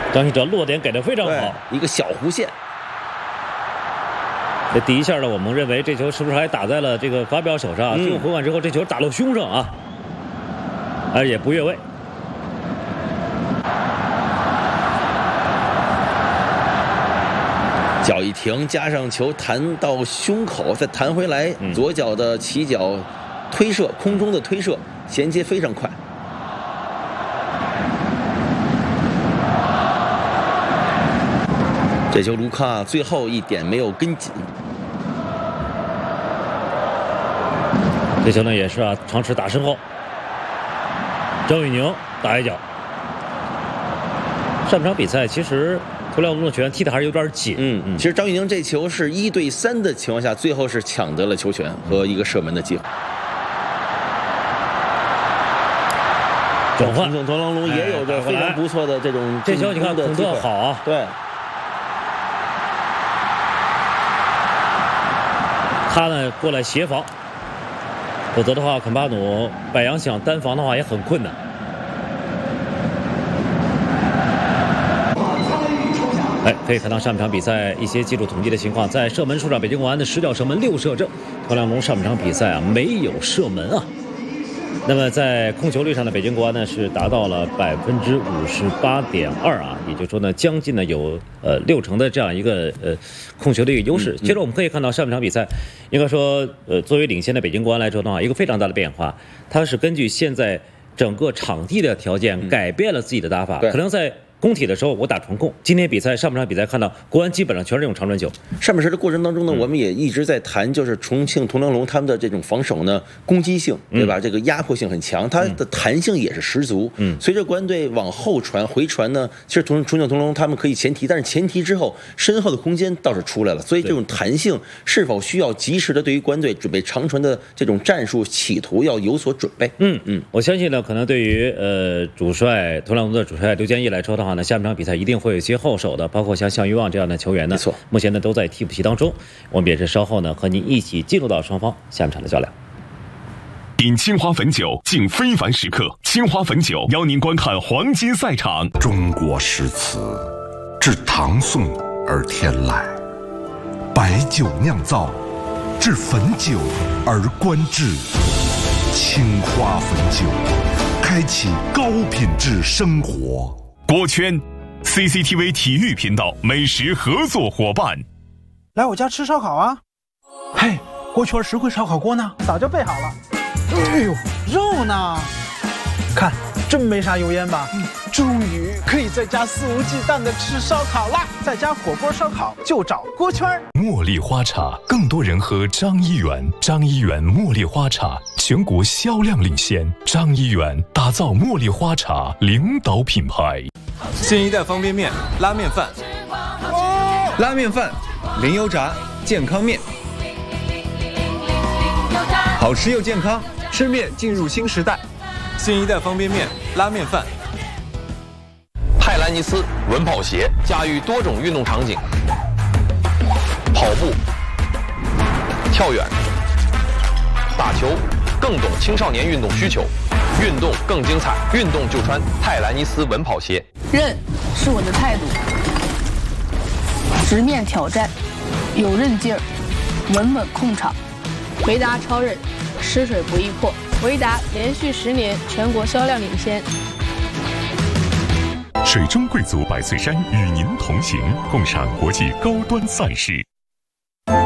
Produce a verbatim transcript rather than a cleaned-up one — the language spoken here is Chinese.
张信哲落点给的非常好， 一个小弧线。 这第一下呢，我们认为这球是不是还打在了这个法比奥手上？进入回管之后，这球打到胸上啊，而也不越位。 脚一停，加上球弹到胸口，再弹回来，左脚的起脚推射，空中的推射衔接非常快。这球卢卡最后一点没有跟紧。 这球呢也是啊，长池打身后，张玉宁打一脚。上场比赛其实图廖龙的球员踢得还是有点紧。 嗯嗯，其实张玉宁这球是一对三的情况下，最后是抢得了球权和一个射门的机会。 转换， 重庆图廖龙也有着非常不错的这种这球，你看孔特好啊， 对。 他呢过来协防，否则的话，肯巴努百扬想单防的话也很困难。哎，可以看到上半场比赛一些技术统计的情况，在射门数上，北京国安的十脚射门六射正，图廖龙上半场比赛啊没有射门啊。那么在控球率上呢，北京国安呢是达到了百分之五十八点二啊，也就是说呢，将近呢有呃六成的这样一个呃控球的一个优势。接着我们可以看到上半场比赛，应该说呃作为领先的北京国安来说的话，一个非常大的变化，它是根据现在整个场地的条件改变了自己的打法，可能在攻体的时候我打传控，今天比赛上半场比赛看到国安基本上全是这种长传球。 上半时的过程当中呢，我们也一直在谈，就是重庆图廖龙他们的这种防守呢，攻击性对吧？嗯、这个压迫性很强，它的弹性也是十足。嗯，随着国安队往后传、回传呢，其实重重庆图廖龙他们可以前提，但是前提之后身后的空间倒是出来了，所以这种弹性是否需要及时的对于国安队准备长传的这种战术企图要有所准备。 嗯嗯，我相信呢，可能对于呃主帅图廖龙的主帅刘建义来说的话呢，下半场比赛一定会有一些后手的，包括像向于旺这样的球员呢， 没错， 目前呢都在替补席当中。我们也是稍后呢和您一起进入到双方下半场的较量。 饮青花汾酒，敬非凡时刻。青花汾酒邀您观看黄金赛场。 中国诗词，至唐宋而天籁；白酒酿造，至汾酒而观致。青花汾酒，开启高品质生活。 锅圈 C C T V 体育频道美食合作伙伴， 来我家吃烧烤啊！嘿，锅圈实惠烧烤锅呢？早就备好了。哎呦，肉呢？看，真没啥油烟吧？嗯，终于可以在家肆无忌惮的吃烧烤啦！在家火锅烧烤就找锅圈。 茉莉花茶，更多人喝张一元。张一元茉莉花茶全国销量领先，张一元打造茉莉花茶领导品牌。 新一代方便面，拉面饭，哦、拉面饭，零油炸，健康面，好吃又健康，吃面进入新时代。新一代方便面，拉面饭。 泰兰尼斯稳跑鞋驾驭多种运动场景，跑步、跳远、打球，更懂青少年运动需求。运动更精彩，运动就穿泰兰尼斯稳跑鞋。 韧是我的态度，直面挑战，有韧劲儿，稳稳控场。维达超韧，湿水不易破。维达连续十年全国销量领先。 水中贵族百岁山与您同行，共赏国际高端赛事。